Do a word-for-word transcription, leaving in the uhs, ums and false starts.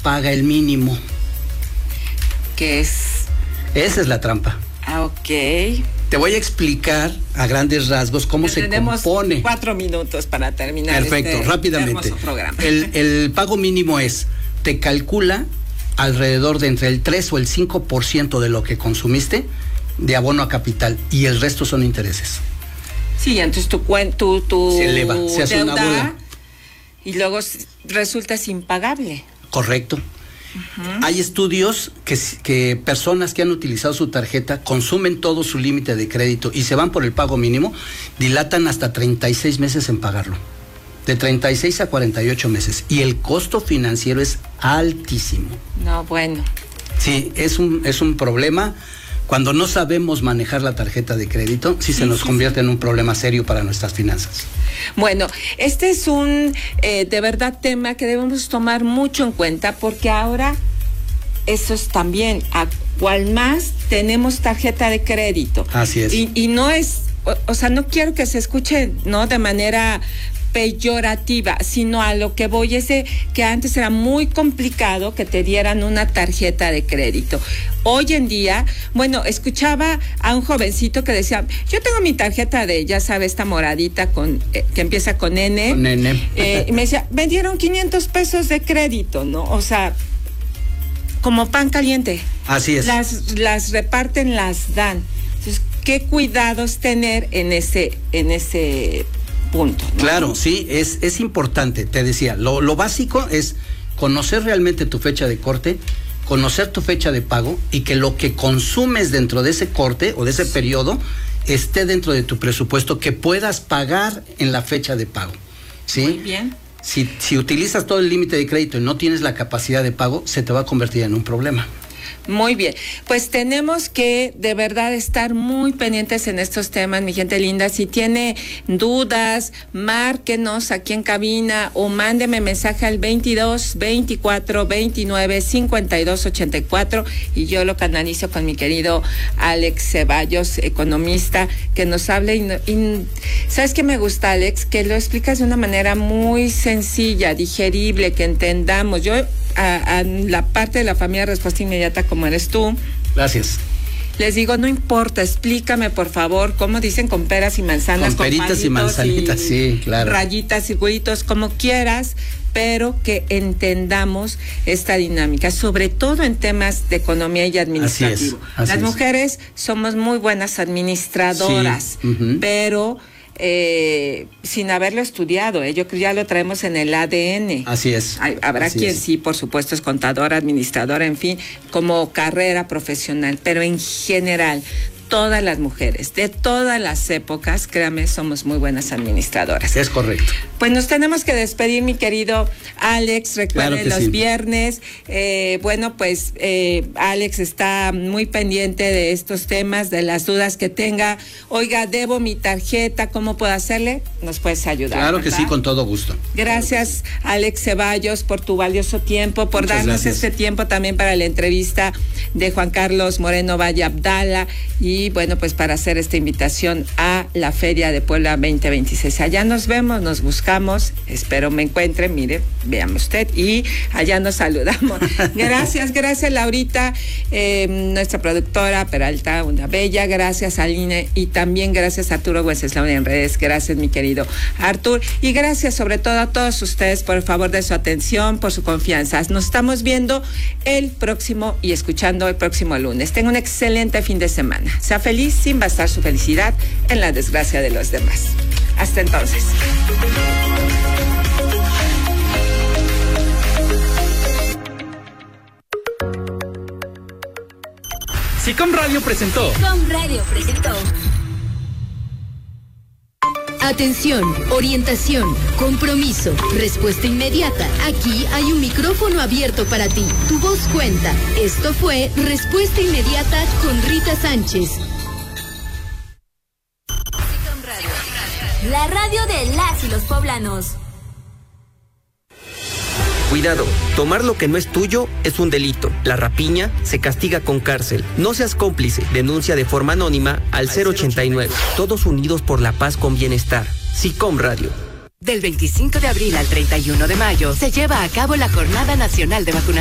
paga el mínimo. ¿Qué es? Esa es la trampa. Ah, ok. Te voy a explicar a grandes rasgos cómo se Tenemos compone. cuatro minutos para terminar. Perfecto, este rápidamente. hermoso programa. El, el pago mínimo es, te calcula alrededor de entre el tres o el cinco por ciento de lo que consumiste de abono a capital y el resto son intereses. Sí, entonces tu cuenta, tu, tu se eleva, se hace deuda, una bola. Y luego resultas impagable. Correcto. Uh-huh. Hay estudios que, que personas que han utilizado su tarjeta consumen todo su límite de crédito y se van por el pago mínimo, dilatan hasta treinta y seis meses en pagarlo. De treinta y seis a cuarenta y ocho meses. Y el costo financiero es altísimo. No, bueno. Sí, es un, es un problema. Cuando no sabemos manejar la tarjeta de crédito, sí, sí se nos sí, convierte sí. en un problema serio para nuestras finanzas. Bueno, este es un, eh, de verdad, tema que debemos tomar mucho en cuenta porque ahora, eso es también, a cual más tenemos tarjeta de crédito. Así es. Y, y no es, o, o sea, no quiero que se escuche, ¿no?, de manera peyorativa, sino a lo que voy es de que antes era muy complicado que te dieran una tarjeta de crédito. Hoy en día, bueno, escuchaba a un jovencito que decía, yo tengo mi tarjeta de, ya sabes, esta moradita con eh, que empieza con N. Con N. Eh, y me decía, me dieron quinientos pesos de crédito, ¿no? O sea, como pan caliente. Así es. Las, las reparten, las dan. Entonces, ¿qué cuidados tener en ese, en ese punto, ¿no? Claro, sí, es, es importante, te decía, lo, lo básico es conocer realmente tu fecha de corte, conocer tu fecha de pago y que lo que consumes dentro de ese corte o de ese periodo esté dentro de tu presupuesto, que puedas pagar en la fecha de pago, ¿sí? Muy bien. Si, si utilizas todo el límite de crédito y no tienes la capacidad de pago, se te va a convertir en un problema. Muy bien, pues tenemos que de verdad estar muy pendientes en estos temas, mi gente linda. Si tiene dudas, márquenos aquí en cabina o mándeme mensaje al veintidós, veinticuatro, veintinueve, cincuenta y dos, ochenta y cuatro y yo lo canalizo con mi querido Alex Ceballos, economista, que nos hable. Y, y ¿sabes qué me gusta, Alex? Que lo explicas de una manera muy sencilla, digerible, que entendamos. Yo A, a la parte de la familia Respuesta Inmediata como eres tú. Gracias. Les digo, no importa, explícame por favor, cómo dicen, con peras y manzanas, con peritas con y manzanitas, y sí, claro. Rayitas, circulitos, como quieras, pero que entendamos esta dinámica, sobre todo en temas de economía y administrativo. Así es, así Las es. mujeres somos muy buenas administradoras, sí. uh-huh. pero Eh, sin haberlo estudiado, ¿eh? Yo creo que ya lo traemos en el A D N. Así es. Hay, habrá así quien es. sí, por supuesto, es contadora, administradora, en fin, como carrera profesional, pero en general, todas las mujeres, de todas las épocas, créame, somos muy buenas administradoras. Es correcto. Pues nos tenemos que despedir, mi querido Alex. Recuerden, claro los sí. viernes. Eh, bueno, pues eh, Alex está muy pendiente de estos temas, de las dudas que tenga. Oiga, debo mi tarjeta, ¿cómo puedo hacerle? Nos puedes ayudar. Claro ¿verdad? que sí, con todo gusto. Gracias, claro sí. Alex Ceballos, por tu valioso tiempo, por Muchas darnos gracias. este tiempo también para la entrevista de Juan Carlos Moreno Valle Abdala y bueno, pues para hacer esta invitación a la Feria de Puebla veinte veintiséis. Allá nos vemos, nos buscamos, espero me encuentren, mire, véame usted, y allá nos saludamos. Gracias, gracias Laurita, eh, nuestra productora Peralta, una bella, gracias Aline y también gracias a Arturo Wenceslao en redes, gracias mi querido Artur, y gracias sobre todo a todos ustedes por el favor de su atención, por su confianza. Nos estamos viendo el próximo y escuchando el próximo lunes. Tenga un excelente fin de semana. Sea feliz sin bastar su felicidad en la desgracia de los demás. Hasta entonces. Sicom Radio presentó. Sicom Radio presentó. Atención, orientación, compromiso, respuesta inmediata. Aquí hay un micrófono abierto para ti. Tu voz cuenta. Esto fue Respuesta Inmediata con Rita Sánchez. La radio de las y los poblanos. Cuidado, tomar lo que no es tuyo es un delito. La rapiña se castiga con cárcel. No seas cómplice. Denuncia de forma anónima al cero ochenta y nueve. Todos unidos por la paz con bienestar. Sicom Radio. Del veinticinco de abril al treinta y uno de mayo se lleva a cabo la Jornada Nacional de Vacunación.